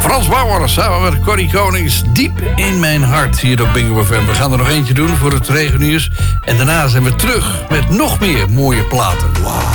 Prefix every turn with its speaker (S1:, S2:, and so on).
S1: Frans Bauer samen met Corrie Konings. Diep in mijn hart hier op Bingo FM. We gaan er nog eentje doen voor het regennieuws. En daarna zijn we terug met nog meer mooie platen. Wauw.